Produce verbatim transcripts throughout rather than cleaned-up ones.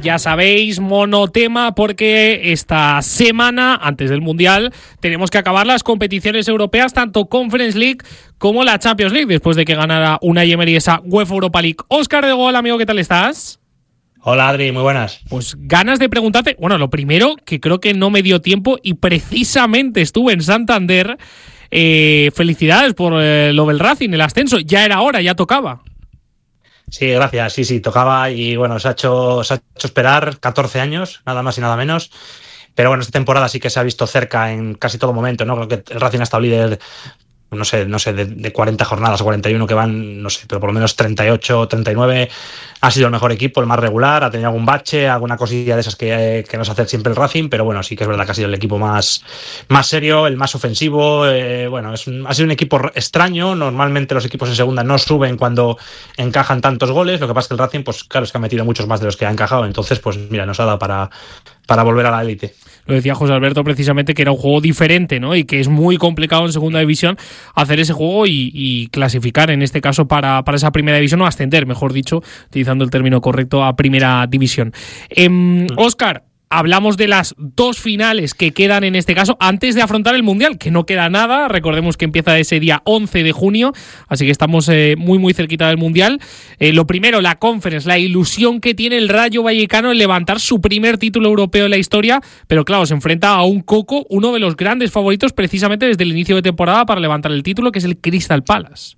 Ya sabéis, monotema, porque esta semana, antes del Mundial, tenemos que acabar las competiciones europeas, tanto Conference League como la Champions League, después de que ganara Unai Emery esa UEFA Europa League. Óscar de Gol, amigo, ¿qué tal estás? Hola, Adri, muy buenas. Pues ganas de preguntarte, bueno, lo primero, que creo que no me dio tiempo y precisamente estuve en Santander. Eh, felicidades por eh, lo del Racing, el ascenso, ya era hora, ya tocaba. Sí, gracias, sí, sí, tocaba y bueno, se ha hecho, se ha hecho esperar catorce años, nada más y nada menos. Pero bueno, esta temporada sí que se ha visto cerca en casi todo momento, ¿no? Creo que el Racing ha estado líder, no sé, no sé, de, de cuarenta jornadas o cuarenta y uno que van, no sé, pero por lo menos treinta y ocho o treinta y nueve ha sido el mejor equipo, el más regular, ha tenido algún bache, alguna cosilla de esas que, que nos hace siempre el Racing, pero bueno, sí que es verdad que ha sido el equipo más, más serio, el más ofensivo, eh, bueno, es un, ha sido un equipo extraño, normalmente los equipos en segunda no suben cuando encajan tantos goles, lo que pasa es que el Racing, pues claro, es que ha metido muchos más de los que ha encajado, entonces pues mira, nos ha dado para, para volver a la élite. Lo decía José Alberto precisamente, que era un juego diferente, ¿no? Y que es muy complicado en segunda división hacer ese juego y, y clasificar, en este caso, para, para esa primera división, o ascender, mejor dicho, utilizando el término correcto, a primera división. Eh, Óscar, hablamos de las dos finales que quedan en este caso antes de afrontar el Mundial, que no queda nada. Recordemos que empieza ese día once de junio, así que estamos eh, muy muy cerquita del Mundial. Eh, lo primero, la Conference, la ilusión que tiene el Rayo Vallecano en levantar su primer título europeo en la historia, pero claro, se enfrenta a un Coco, uno de los grandes favoritos precisamente desde el inicio de temporada para levantar el título, que es el Crystal Palace.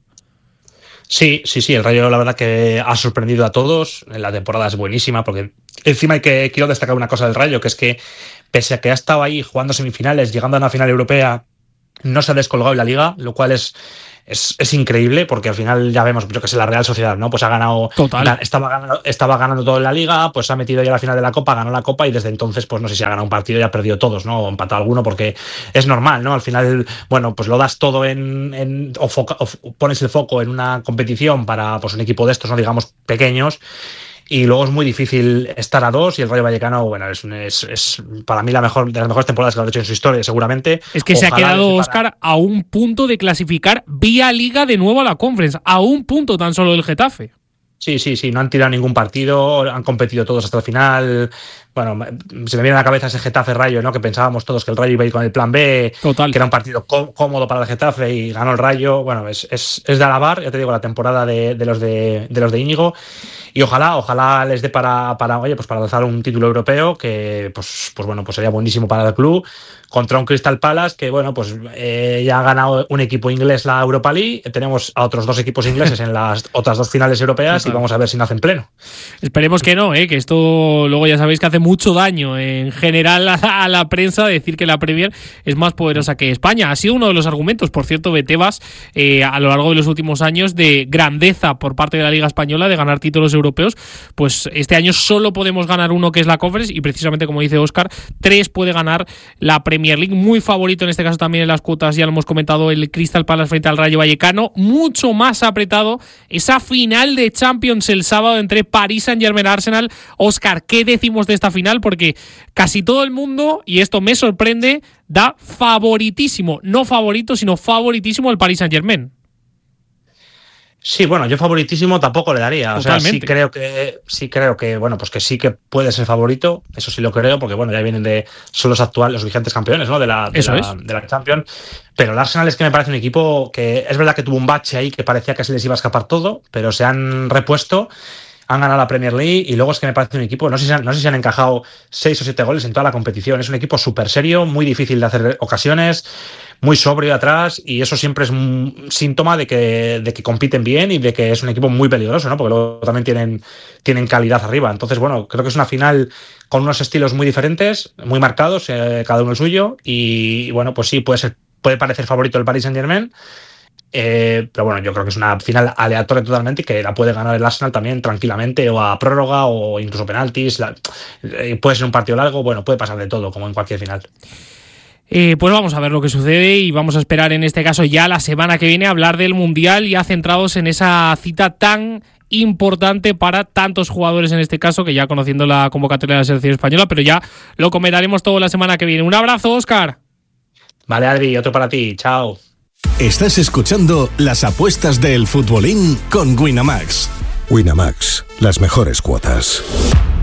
Sí, sí, sí, el Rayo la verdad que ha sorprendido a todos, la temporada es buenísima porque encima hay que, quiero destacar una cosa del Rayo, que es que pese a que ha estado ahí jugando semifinales, llegando a una final europea, no se ha descolgado en la Liga, lo cual es Es, es increíble porque al final ya vemos, yo que sé, la Real Sociedad, ¿no? Pues ha ganado, Total. Estaba ganando, estaba ganando todo en la Liga, pues se ha metido ya a la final de la Copa, ganó la Copa y desde entonces, pues no sé si ha ganado un partido y ha perdido todos, ¿no? O empatado alguno, porque es normal, ¿no? Al final, bueno, pues lo das todo en, en o, foca, o pones el foco en una competición para pues un equipo de estos, ¿no? Digamos, pequeños. Y luego es muy difícil estar a dos y el Rayo Vallecano, bueno, es, es, es para mí la mejor de las mejores temporadas que lo ha hecho en su historia, seguramente. Es que Ojalá se ha quedado, Óscar, a un punto de clasificar vía Liga de nuevo a la Conference, a un punto tan solo del Getafe. Sí, sí, sí, no han tirado ningún partido, han competido todos hasta el final. Bueno, se me viene a la cabeza ese Getafe Rayo, ¿no? Que pensábamos todos que el Rayo iba a ir con el plan B, Total. Que era un partido cómodo para el Getafe y ganó el Rayo. Bueno, es, es, es de alabar, ya te digo, la temporada de, de los de, de los de Íñigo. Y ojalá, ojalá les dé para, para, oye, pues para lanzar un título europeo que, pues, pues bueno, pues sería buenísimo para el club. Contra un Crystal Palace que, bueno, pues eh, ya ha ganado un equipo inglés la Europa League. Tenemos a otros dos equipos ingleses en las otras dos finales europeas. Total. Y vamos a ver si no hacen pleno. Esperemos que no, ¿eh? Que esto luego ya sabéis que hace mucho daño en general a, a la prensa decir que la Premier es más poderosa que España. Ha sido uno de los argumentos, por cierto, de Tebas eh, a lo largo de los últimos años de grandeza por parte de la Liga Española de ganar títulos europeos. Pues este año solo podemos ganar uno, que es la Conference, y precisamente como dice Óscar, tres puede ganar la Premier League. Muy favorito en este caso también en las cuotas, ya lo hemos comentado, el Crystal Palace frente al Rayo Vallecano. Mucho más apretado esa final de Champions el sábado entre Paris Saint-Germain y Arsenal. Óscar, ¿qué decimos de esta final? Porque casi todo el mundo, y esto me sorprende, da favoritísimo, no favorito, sino favoritísimo al Paris Saint-Germain. Sí, bueno, yo favoritísimo tampoco le daría. Totalmente. O sea, sí creo que, sí creo que, bueno, pues que sí que puede ser favorito. Eso sí lo creo, porque bueno, ya vienen de, son los actuales, los vigentes campeones, ¿no? De la, de Eso la, es. de la Champions. Pero el Arsenal es que me parece un equipo que es verdad que tuvo un bache ahí que parecía que se les iba a escapar todo, pero se han repuesto. Han ganado la Premier League y luego es que me parece un equipo, no sé si han, no sé si han encajado seis o siete goles en toda la competición. Es un equipo súper serio, muy difícil de hacer ocasiones, muy sobrio atrás, y eso siempre es un síntoma de que, de que compiten bien y de que es un equipo muy peligroso, ¿no? Porque luego también tienen, tienen calidad arriba. Entonces, bueno, creo que es una final con unos estilos muy diferentes, muy marcados, eh, cada uno el suyo, y bueno, pues sí, puede ser, puede parecer favorito el Paris Saint-Germain. Eh, pero bueno, yo creo que es una final aleatoria totalmente y que la puede ganar el Arsenal también tranquilamente, o a prórroga o incluso penaltis. La, eh, puede ser un partido largo, bueno, puede pasar de todo como en cualquier final. Eh, pues vamos a ver lo que sucede y vamos a esperar en este caso ya la semana que viene a hablar del Mundial, ya centrados en esa cita tan importante para tantos jugadores en este caso, que ya conociendo la convocatoria de la selección española, pero ya lo comentaremos todo la semana que viene. Un abrazo, Óscar. Vale, Adri, otro para ti. Chao. Estás escuchando las apuestas del futbolín con Winamax. Winamax, las mejores cuotas.